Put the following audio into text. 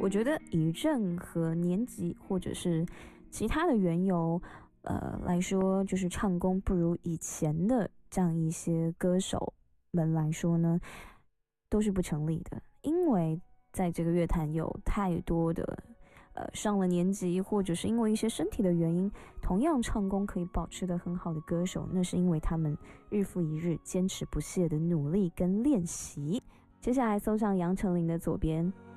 我觉得以任何年纪或者是其他的缘由来说，就是唱功不如以前的这样一些歌手们来说呢，都是不成立的。因为在这个乐坛有太多的上了年纪或者是因为一些身体的原因，同样唱功可以保持得很好的歌手，那是因为他们日复一日坚持不懈的努力跟练习。接下来送上杨丞琳的左边。